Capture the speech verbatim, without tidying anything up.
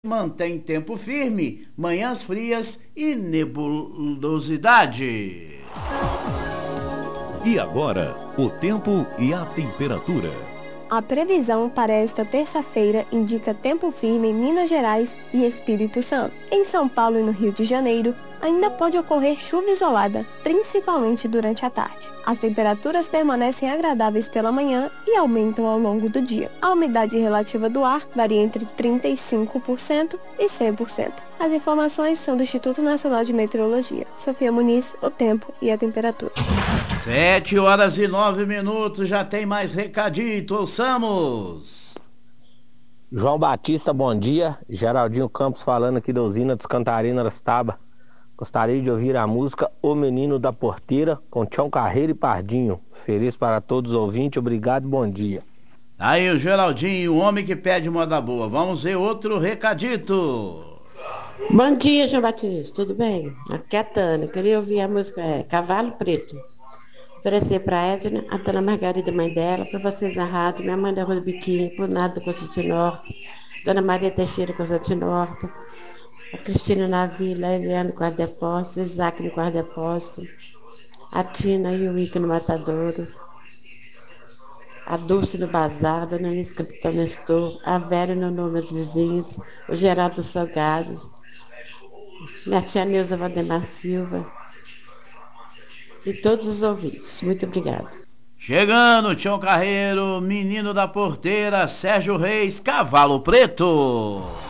Mantém tempo firme, manhãs frias e nebulosidade. E agora, o tempo e a temperatura. A previsão para esta terça-feira indica tempo firme em Minas Gerais e Espírito Santo. Em São Paulo e no Rio de Janeiro, ainda pode ocorrer chuva isolada, principalmente durante a tarde. As temperaturas permanecem agradáveis pela manhã e aumentam ao longo do dia. A umidade relativa do ar varia entre trinta e cinco por cento e cem por cento. As informações são do Instituto Nacional de Meteorologia. Sofia Muniz, o tempo e a temperatura. Sete horas e nove minutos, já tem mais recadito, ouçamos. João Batista, bom dia. Geraldinho Campos falando aqui da usina dos Cantarina Arastaba. Gostaria de ouvir a música O Menino da Porteira, com Tião Carreiro e Pardinho. Feliz para todos os ouvintes, obrigado, bom dia. Aí o Geraldinho, o homem que pede moda boa. Vamos ver outro recadito. Bom dia, João Batista, tudo bem? Aqui é a Tânia, queria ouvir a música é, Cavalo Preto. Oferecer para a Edna, a Dona Margarida, mãe dela, para vocês na rádio, minha mãe da Rua do Biquinho, por nada da Constantinopla, Dona Maria Teixeira, Constantinopla, a Cristina na Vila, a Eliana no Quarto Depósito, o Isaac no Quarto Depósito, a Tina e o Ica no Matadouro, a Dulce no Bazar, a Dona Alice Capitão Nestor, a Vera no Nome dos Vizinhos, o Geraldo dos Salgados, minha tia Neuza Valdemar Silva e todos os ouvintes. Muito obrigada. Chegando, Tião Carreiro, Menino da Porteira, Sérgio Reis, Cavalo Preto.